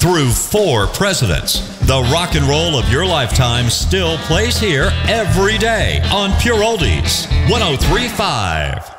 through 4 presidents. The rock and roll of your lifetime still plays here every day on Pure Oldies 103.5.